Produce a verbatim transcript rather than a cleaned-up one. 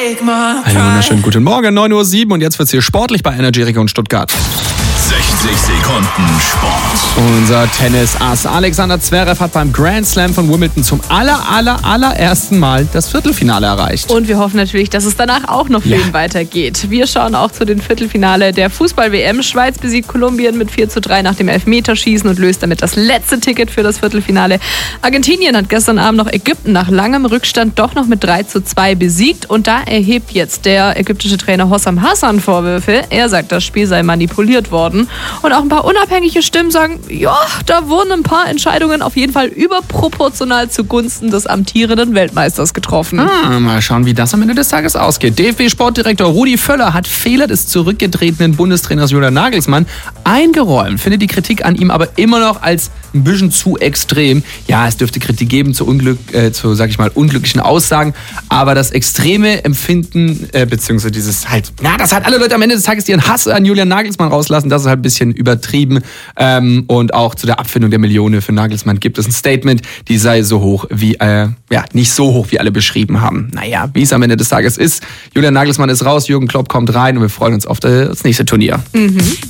Einen wunderschönen guten Morgen, neun Uhr sieben und jetzt wird's hier sportlich bei Energy Region Stuttgart. sechzig Sekunden Sport. Unser Tennisass Alexander Zverev hat beim Grand Slam von Wimbledon zum aller, aller, allerersten Mal das Viertelfinale erreicht. Und wir hoffen natürlich, dass es danach auch noch für Ja. ihn weitergeht. Wir schauen auch zu den Viertelfinale der Fußball-W M. Schweiz besiegt Kolumbien mit vier zu drei nach dem Elfmeterschießen und löst damit das letzte Ticket für das Viertelfinale. Argentinien hat gestern Abend noch Ägypten nach langem Rückstand doch noch mit drei zu zwei besiegt. Und da erhebt jetzt der ägyptische Trainer Hossam Hassan Vorwürfe. Er sagt, das Spiel sei manipuliert worden. Und auch ein paar unabhängige Stimmen sagen, ja, da wurden ein paar Entscheidungen auf jeden Fall überproportional zugunsten des amtierenden Weltmeisters getroffen. Ah, mal schauen, wie das am Ende des Tages ausgeht. D F B-Sportdirektor Rudi Völler hat Fehler des zurückgetretenen Bundestrainers Julian Nagelsmann eingeräumt, findet die Kritik an ihm aber immer noch als ein bisschen zu extrem. Ja, es dürfte Kritik geben zu, Unglück, äh, zu sag ich mal, unglücklichen Aussagen, aber das extreme Empfinden, äh, beziehungsweise dieses halt, na, dass halt alle Leute am Ende des Tages ihren Hass an Julian Nagelsmann rauslassen, das ist halt ein bisschen übertrieben. Ähm, und auch zu der Abfindung der Millionen für Nagelsmann gibt es ein Statement, die sei so hoch wie, äh, ja, nicht so hoch, wie alle beschrieben haben. Naja, wie es am Ende des Tages ist. Julian Nagelsmann ist raus, Jürgen Klopp kommt rein und wir freuen uns auf das nächste Turnier. Mhm.